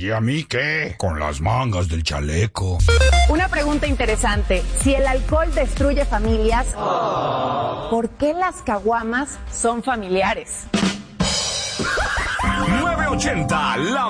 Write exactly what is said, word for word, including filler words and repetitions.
¿Y a mí qué? Con las mangas del chaleco. Una pregunta interesante. Si el alcohol destruye familias, ¿por qué las caguamas son familiares? nueve ochenta, la